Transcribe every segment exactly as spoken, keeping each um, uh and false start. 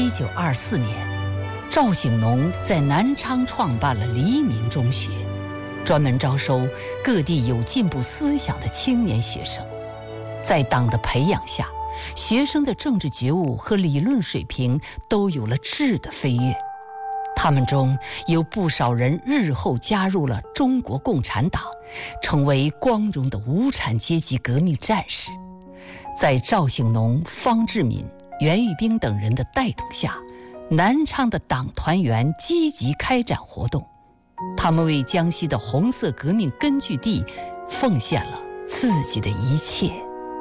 一九二四年，赵醒农在南昌创办了黎民中学，专门招收各地有进步思想的青年学生。在党的培养下，学生的政治觉悟和理论水平都有了质的飞跃。他们中有不少人日后加入了中国共产党，成为光荣的无产阶级革命战士。在赵醒农、方志敏、袁玉兵等人的带动下，南昌的党团员积极开展活动，他们为江西的红色革命根据地奉献了自己的一切。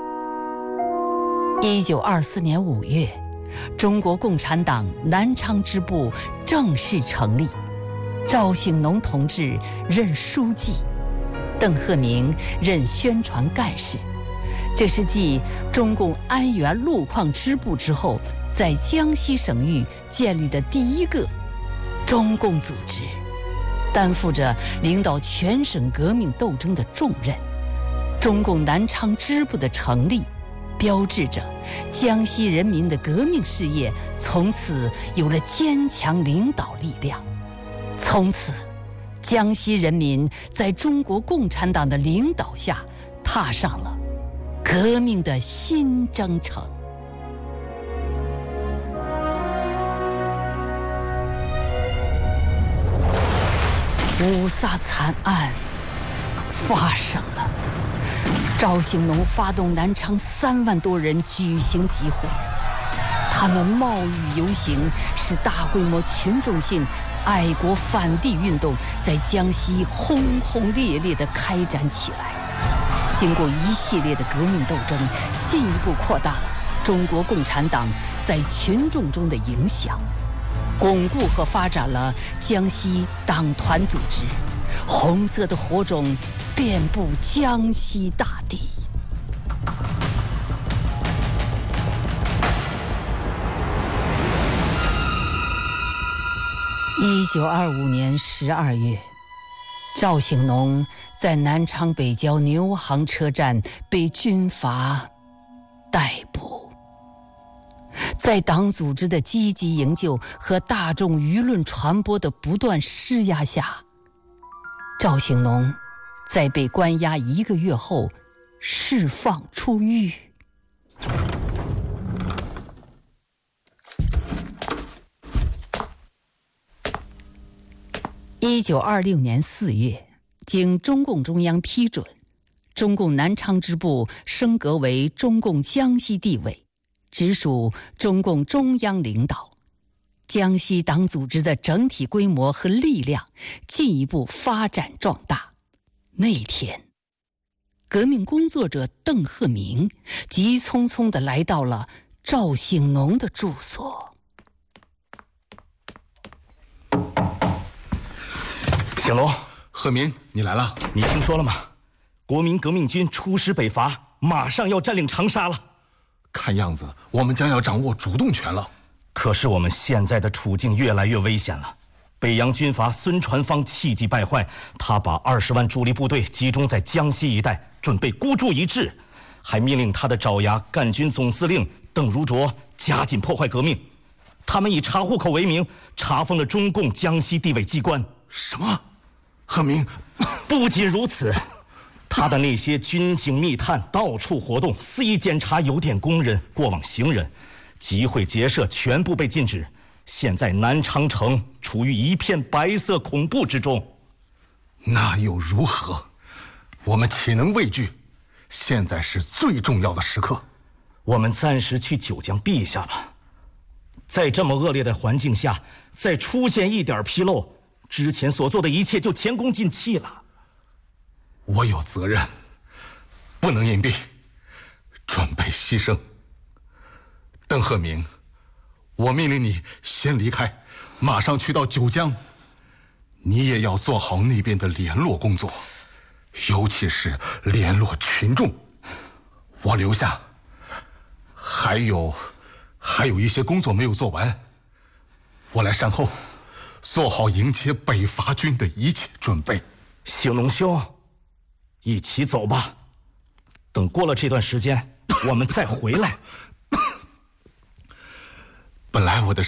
一九二四年五月，中国共产党南昌支部正式成立，赵醒农同志任书记，邓鹤鸣任宣传干事。这是继中共安源路矿支部之后，在江西省域建立的第一个中共组织，担负着领导全省革命斗争的重任。中共南昌支部的成立，标志着江西人民的革命事业从此有了坚强领导力量。从此，江西人民在中国共产党的领导下，踏上了革命的新征程。五卅惨案发生了，赵醒农发动南昌三万多人举行集会，他们冒雨游行，使大规模群众性爱国反帝运动在江西轰轰烈烈地开展起来。经过一系列的革命斗争，进一步扩大了中国共产党在群众中的影响，巩固和发展了江西党团组织，红色的火种遍布江西大地。一九二五年十二月，赵醒农在南昌北郊牛行车站被军阀逮捕。在党组织的积极营救和大众舆论传播的不断施压下，赵醒农在被关押一个月后释放出狱。一九二六年四月，经中共中央批准，中共南昌支部升格为中共江西地委，直属中共中央领导。江西党组织的整体规模和力量进一步发展壮大。那天，革命工作者邓鹤鸣急匆匆地来到了赵醒农的住所。 醒农， 鹤鸣，你来了。 你听说了吗？国民革命军出师北伐，马上要占领长沙了。 看样子我们将要掌握主动权了。 可是我们现在的处境越来越危险了。北洋军阀孙传芳气急败坏，他把二十万主力部队集中在江西一带，准备孤注一掷，还命令他的爪牙赣军总司令邓如镯加紧破坏革命。他们以查户口为名，查封了中共江西地委机关。 什么？鹤鸣， 不仅如此，他的那些军警密探到处活动，肆意检查邮电工人、过往行人，集会结社全部被禁止。现在南昌城处于一片白色恐怖之中。 那又如何？我们岂能畏惧？现在是最重要的时刻。 我们暂时去九江避一下吧。在这么恶劣的环境下，再出现一点纰漏，之前所做的一切就前功尽弃了。 我有责任，不能隐蔽，准备牺牲。邓鹤鸣，我命令你先离开，马上去到九江。你也要做好那边的联络工作，尤其是联络群众。我留下，还有还有一些工作没有做完，我来善后，做好迎接北伐军的一切准备。 醒农兄，一起走吧，等过了这段时间我们再回来。 本来我的